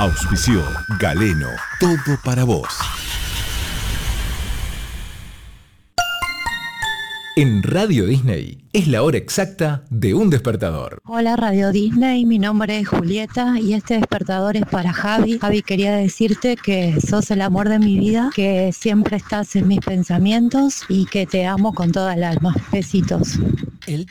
Auspició Galeno, todo para vos. En Radio Disney es la hora exacta de un despertador. Hola Radio Disney, mi nombre es Julieta y este despertador es para Javi. Javi, quería decirte que sos el amor de mi vida, que siempre estás en mis pensamientos y que te amo con toda el alma. Besitos. El